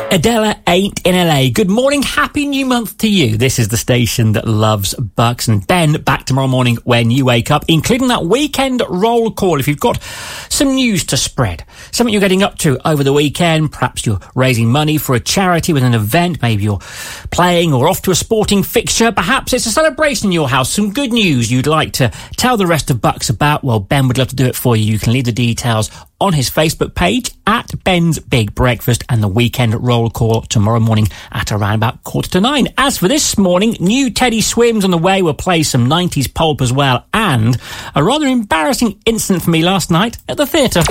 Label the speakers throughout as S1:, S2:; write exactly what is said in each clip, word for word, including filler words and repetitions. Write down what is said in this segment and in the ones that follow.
S1: Adela ain't in L A. Good morning, happy new month to you. This is the station that loves Bucks. And Ben, back tomorrow morning when you wake up, including that weekend roll call. If you've got some news to spread, something you're getting up to over the weekend, perhaps you're raising money for a charity with an event, maybe you're playing or off to a sporting fixture, perhaps it's a celebration in your house, some good news you'd like to tell the rest of Bucks about, well, Ben would love to do it for you. You can leave the details on his Facebook page at Ben's Big Breakfast, and the weekend roll call tomorrow morning at around about quarter to nine. As for this morning, new Teddy Swims on the way. We'll play some nineties pulp as well, and a rather embarrassing incident for me last night at the theatre.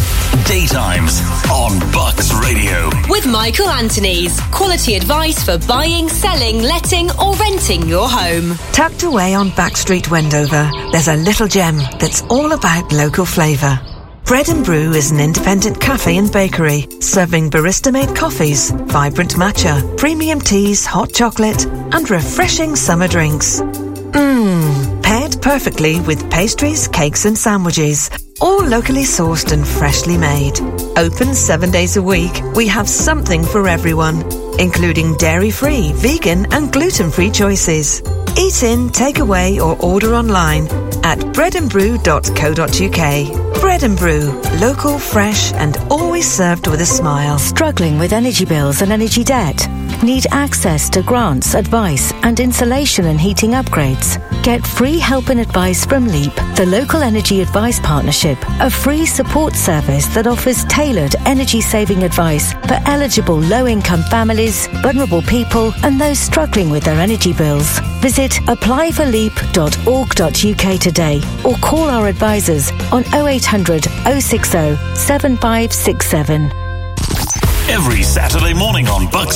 S2: Daytimes on Bucks Radio.
S3: With Michael Anthony's quality advice for buying, selling, letting or renting your home.
S4: Tucked away on Backstreet, Wendover, there's a little gem that's all about local flavour. Bread and Brew is an independent cafe and bakery serving barista-made coffees, vibrant matcha, premium teas, hot chocolate and refreshing summer drinks. Mmm, paired perfectly with pastries, cakes and sandwiches, all locally sourced and freshly made. Open seven days a week, we have something for everyone, including dairy-free, vegan and gluten-free choices. Eat in, take away or order online at bread and brew dot co dot uk. Bread and Brew, local, fresh and always served with a smile.
S5: Struggling with energy bills and energy debt? Need access to grants, advice and insulation and heating upgrades? Get free help and advice from LEAP, the Local Energy Advice Partnership, a free support service that offers tailored energy-saving advice for eligible low-income families, vulnerable people and those struggling with their energy bills. Visit apply for leap dot org dot uk today or call our advisors on oh eight hundred, oh six oh, seven five six seven.
S2: Every Saturday morning on Bucks